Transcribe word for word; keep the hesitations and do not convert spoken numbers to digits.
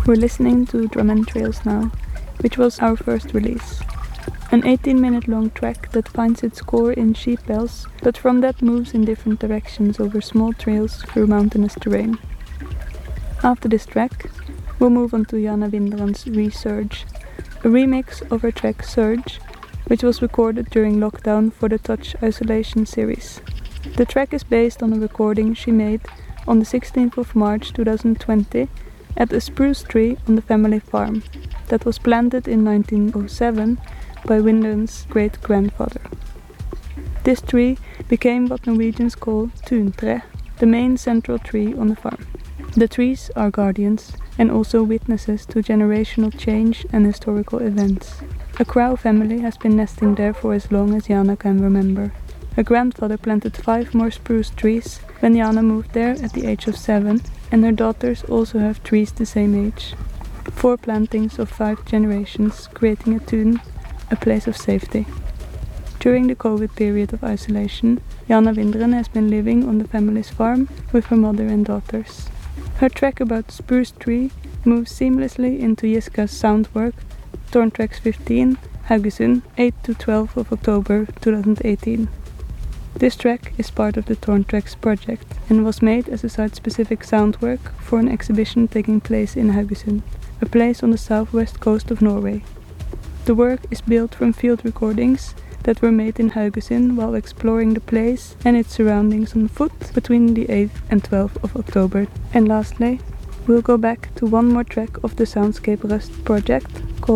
We're listening to Drum and Trails now, which was our first release. An eighteen minute long track that finds its core in sheep bells, but from that moves in different directions over small trails through mountainous terrain. After this track, we'll move on to Jana Winderen's Resurge, a remix of her track Surge, which was recorded during lockdown for the Touch Isolation series. The track is based on a recording she made on the sixteenth of March two thousand twenty at a spruce tree on the family farm that was planted in nineteen oh seven by Winderen's great-grandfather. This tree became what Norwegians call tuintre, the main central tree on the farm. The trees are guardians and also witnesses to generational change and historical events. A crow family has been nesting there for as long as Jana can remember. Her grandfather planted five more spruce trees when Jana moved there at the age of seven, and her daughters also have trees the same age. Four plantings of five generations, creating a tun, a place of safety. During the COVID period of isolation, Jana Winderen has been living on the family's farm with her mother and daughters. Her track about spruce tree moves seamlessly into Jiska's sound work, Torn Tracks fifteen, Haugesund, eighth to twelfth of October two thousand eighteen. This track is part of the Torn Tracks project and was made as a site-specific sound work for an exhibition taking place in Haugesund, a place on the southwest coast of Norway. The work is built from field recordings that were made in Haugesund while exploring the place and its surroundings on foot between the eighth and twelfth of October. And lastly, we'll go back to one more track of the Soundscape Rust project called